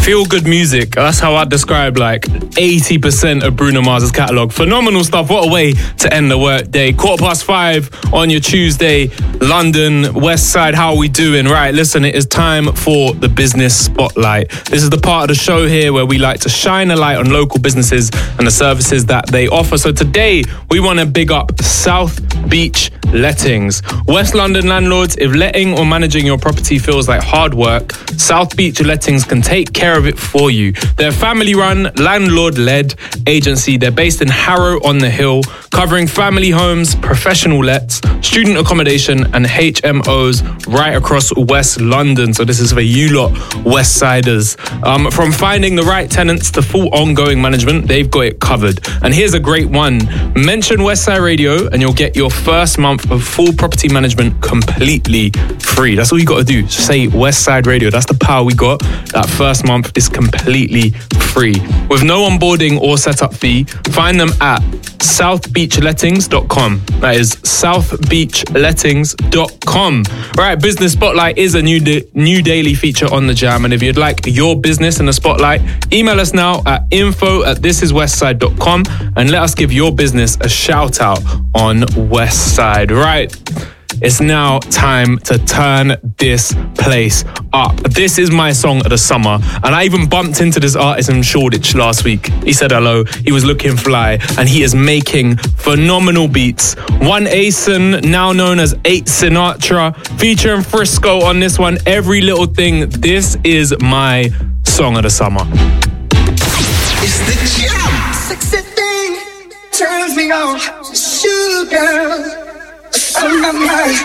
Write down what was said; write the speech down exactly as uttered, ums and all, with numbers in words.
feel-good music. That's how I describe like eighty percent of Bruno Mars's catalogue. Phenomenal stuff. What a way to end the work day. Quarter past five on your Tuesday. London, West Side, how are we doing? Right, listen, it is time for the Business Spotlight. This is the part of the show here where we like to shine a light on local businesses and the services that they offer. So today, we want to big up South Beach Lettings. West London landlords, if letting or managing your property feels like hard work, South Beach Lettings can take care of it for you. They're a family-run, landlord-led agency. They're based in Harrow on the Hill, covering family homes, professional lets, student accommodation, and H M Os right across West London. So this is for you lot West Siders. Um, from finding the right tenants to full ongoing management, they've got it covered. And here's a great one. Mention Westside Radio and you'll get your first month of full property management completely free. That's all you got to do. Say Westside Radio. That's the power we got. That first month is completely free. With no onboarding or setup fee, find them at south beach lettings dot com. That is south beach lettings dot com. Right, Business Spotlight is a new di- new daily feature on the Jam, and if you'd like your business in the spotlight, email us now at info at this is westside dot com and let us give your business a shout out on Westside. Right, it's now time to turn this place up. This is my song of the summer, and I even bumped into this artist in Shoreditch last week. He said hello, he was looking fly, and he is making phenomenal beats. One Asen, now known as Eight Sinatra, featuring Frisco on this one, Every Little Thing. This is my song of the summer. It's the Jam. Sexy thing turns me on, sugar. On my mind,